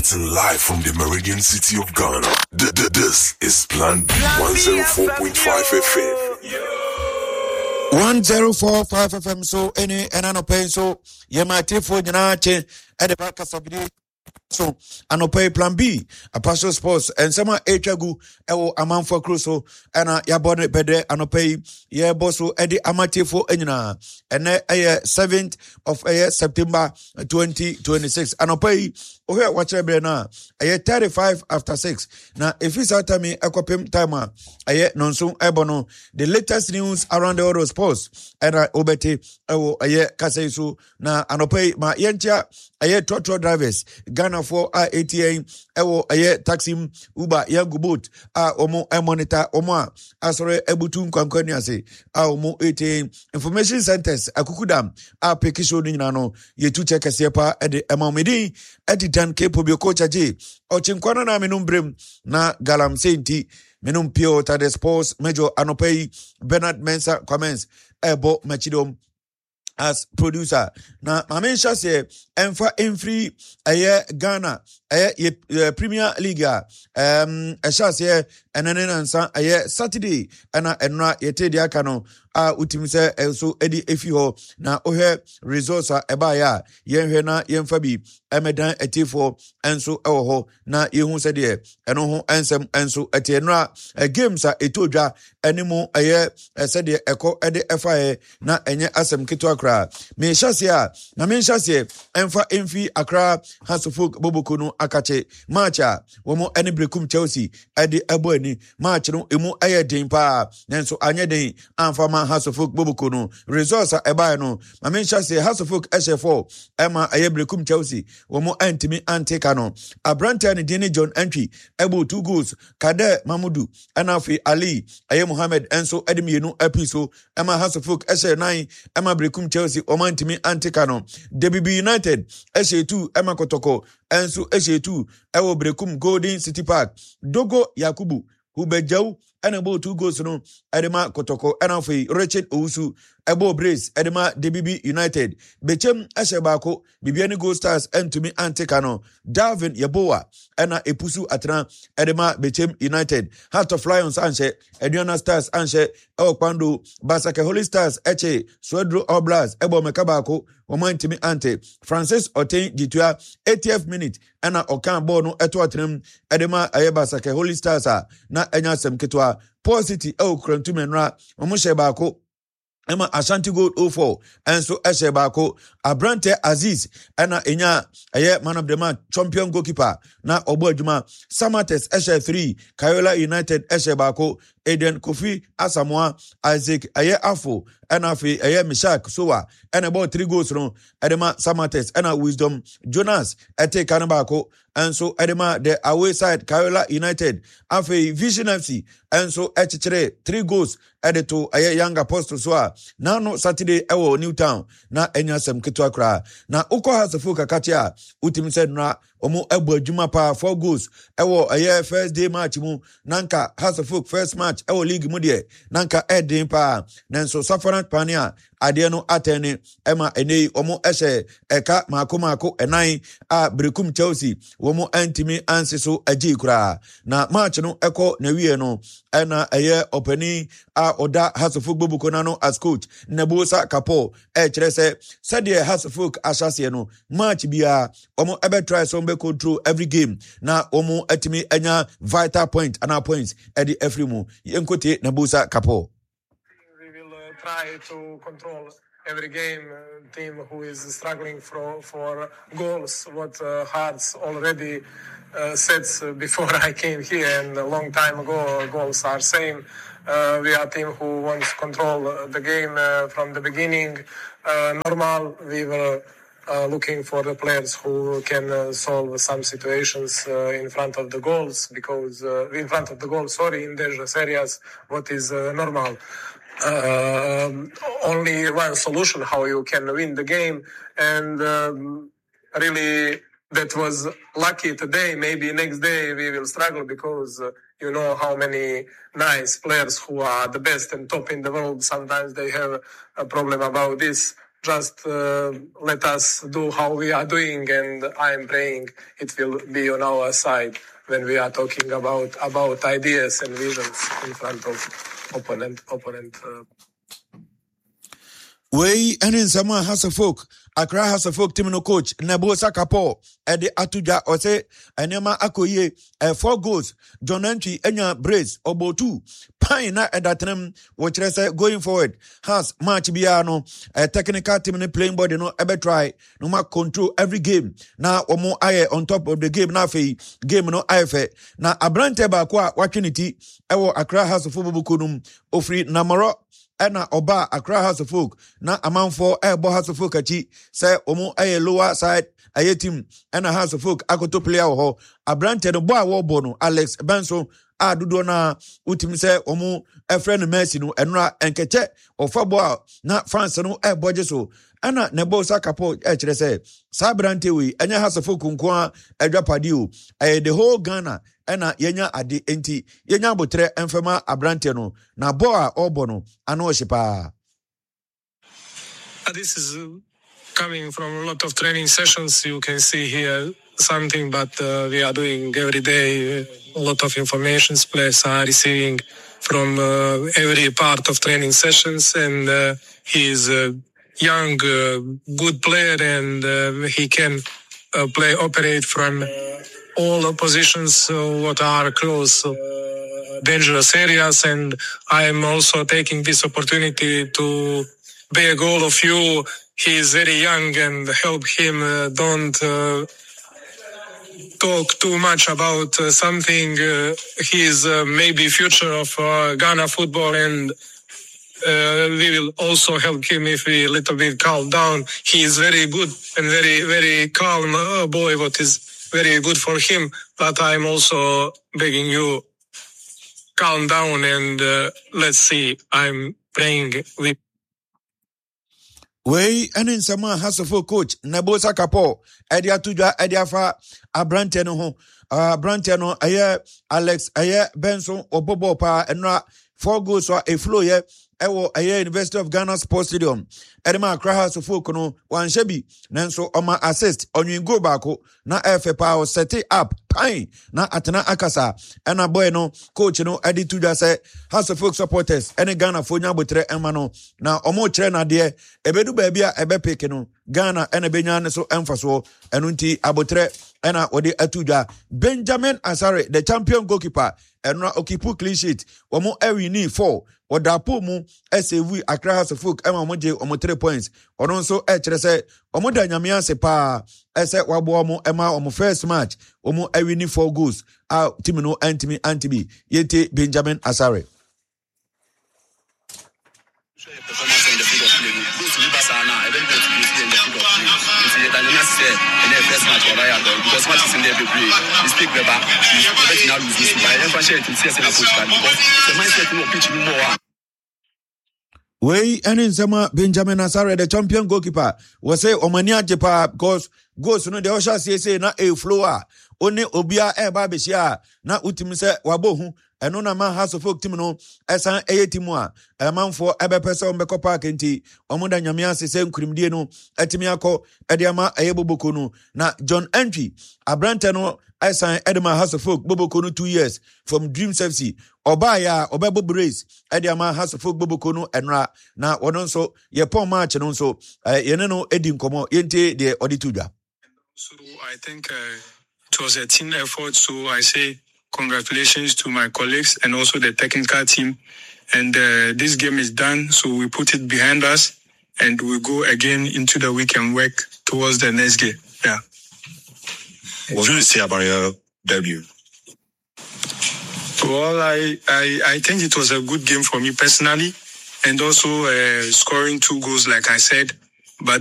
Transmitting live from the Meridian City of Ghana. This is Plan B 104.5 FM. 104.5 FM. So any ananope so yemate for janache at the back of so anope Plan B Apostle Sports and sama echagu ewo amanfo cruso ana yabone bede anope ye boso edi amate for enyina ene 7th of September 2026 anope ohe wache bre na 35 after 6 na ifisa tami ekopem time nonso ebono the latest news around the world sports and obete ewo kaseisu na anope ma yentia trotro drivers Ghana for ATA ewo taxi Uber yangu boat omo monitor omo asore ebutu nkwankwani ase omo ATA information centers akukudam apekisho nyina no yetu chekese pa ede emamedi editan kepo bi coach aje ochinkwana na menumbrem na galam senti menum pio tade sports major anopei Bernard Mensah comments ebo machidom as producer na mamensha se enfa enfree Ghana Premier League shase enenansa Saturday ana enra yetedi aka no utimse so edi efiho na ohe resource ebaya yenhwe na yemfa bi emedan etifo enso ewo na yehu se de eno ho ensem enso etenra games etodwa enimo se de eko ede efa na enye asem keto kra me shase na me shase enfa enfi Accra Hasofuk Boboko no akache matcha womo ene brekum Chelsea ede abo ani match no emu den pa nanso anye den amfama Hasofuk Boboko no resource eba no ma me shase Hasofuk HF4 ema brekum Chelsea womo antimi anteka no abrante ne Dini John entry ebo 2 goals Kade Mamudu anafi Ali Mohammed enso ede mienu episo ema Hasofuk HF9 ema brekum Chelsea womo antimi anteka no DBB United HF2 ema Kotoko enso HF2 ewo brekum Golden City Park Dogo Yakubu Hubejau enabo 2 goals no edema Kotoko enafi Richard Owusu ebo brace edema DBB United bechem ashebako bibiani Gold Stars entumi antekano Darwin Yaboa ena epusu atena edema bechem United Heart of Lions anche Ediana Stars anche Kwando Basake Holy Stars eche Swedro Oblast ebo mekabako wamantimi ante Francis Oten Jitua 80th minute ena okan ball no eto atenem edema Basake Holy Stars na enya semketwa Paul City krantumenra omushebako Emma Ashanti Gold 04 enso Eshebako Abrante Aziz ena enya man of the match champion goalkeeper na obo adwuma Samates Eshe3 Kayola United Eshebako Eden Kofi Asamoah Isaac Afo ena fi Mishak Sowa ena about 3 goals no edema Samates ena Wisdom Jonas ete kanabako enso edema the away side Kayola United afi Vision FC enso echichere 3 goals edeto Young Apostle Soa na Saturday ewo Newtown na enya sem ketwa kra na uko Hasofuk akatia utimse na omo ebu adwuma pa 4 goals ewo first day match mu nanka Hasofuk first match ewo league mu de nanka edin pa nanso Safarant Pania ade no atene ema enei omo ehye eka mako enan brekum Chelsea womo antimi anseso agi kra na match no eko na wie no ena openi oda Hasofuk Boboko na no as coach Nebusa Kapo kire se said Hasofuk ashase no match bia omo try so be control every game na omo atimi anya vital point and points at the every mu yenkote Nebusa Kapo. We will try to control every game. Team who is struggling for goals, what Hearts already said before I came here and a long time ago, goals are same. We are a team who wants to control the game from the beginning. Normal, we were looking for the players who can solve some situations in front of the goals, because in dangerous areas, what is normal. Only one solution how you can win the game, and really that was lucky today. Maybe next day we will struggle, because you know how many nice players who are the best and top in the world, sometimes they have a problem about this. just let us do how we are doing, and I am praying it will be on our side when we are talking about ideas and visions in front of opponent. Way and in some House of Folk, Accra House of Folk team no coach, Nebo Sakapo, Ede Atuja, Ose, Anema Akoye, 4 goals, John Entry, Enya Brace, Obo 2, Pine at that time, which I say going forward, has match biano, a technical team in playing body, no ever try, no more control every game. Now, or more eye on top of the game, now game no eye. Now, a brand teba kwa watching it, Ewo Accra House of Football Kunum, Ofri Namoro. Ena Oba Accra House of Folk na amanfo ebo House of Folk achi say omo aye lower side aye team ena House of Folk akoto player ho abrante no bo a wo bo no Alex Benson adudo na utim say omo efre no Messi no enra enkeche ofabo na France no ebo je so ena Nebo Sakapo kire say sa abrante we enya House of Folk nko adwapade o the whole Ghana ena yenya ade enti yenya botre emfema abrante no na bo a obo no ano shipa. This is coming from a lot of training sessions. You can see here something, but we are doing every day. A lot of information players are receiving from every part of training sessions, and he is a young, good player, and he can operate from all positions what are close, dangerous areas, and I am also taking this opportunity to beg all of you. He is very young, and help him. Don't talk too much about something. He is maybe future of Ghana football, and we will also help him if we a little bit calm down. He is very good and very, very calm boy, what is very good for him, but I'm also begging you, calm down and let's see. I'm praying with. Way and in some House of Folk coach Nebo Sakapo, Edia Tuja, Ediafa, Abrante no ho, Abrante no, Alex, Benson, Obobo Pa, and 4 goals or a flow ye. Ewo University of Ghana Sports Stadium. Edema Accra House of Folk no wan shebi nanso oma assist onwingo bako na efe power set it up pine na atena akasa ena boy no coach no edi tuja say House of Folk supporters ene Ghana fo nya botre ema no na omo kire na de ebedu ba bia ebe pick no Ghana ene benya ne so emfaso enu nti abotre ena odi atuja Benjamin Asare the champion goalkeeper enra okipu clean sheet omo ewini 4 Odapo mu SAV Accra House of Folk ema moje omo 3 points ono nso kire say omo da nyame ase pa ese wabo omo ema omo first match omo ewini 4 goals team no antibi yete Benjamin Asare. Performance in the field of play. Go to Libasana, everybody to be in the field of play. If you dynamic say in the first match for Ryan, because match is in every play. You speak better. You better now lose this. By every share to see us in a push card because the mindset no pitch more. Way and in summer Benjamin Asare the champion goalkeeper was say Omania Jepa because goes no the Osha say na a flower. Only Obia Eba Beshia na utimse wabohu. Eno na man House of Folk team no esan team a man for ebe pese on beko park enti omuda nyame ase se nkurimdie no etimi akọ ede ama ayeboboko no na John Entry abrante no esan edema House of Folk boboko no 2 years from Dreams FC obaya obebo brace ede ama House of Folk boboko no enra na wono nso ye pon match no nso yene no edi nkomo yente de odituja. So I think it was a team effort, so I say congratulations to my colleagues and also the technical team. And this game is done, so we put it behind us and we go again into the week and work towards the next game. Yeah. What do you say about your debut? Well, I think it was a good game for me personally, and also scoring 2 goals, like I said.